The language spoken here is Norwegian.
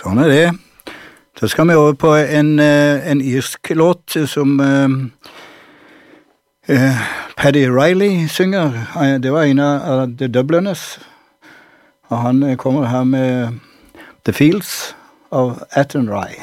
Sånn det. Så skal vi over på en irsk låt som Paddy Riley synger. Det var en av The Dubliners. Og han kommer her med The Fields of Athenry.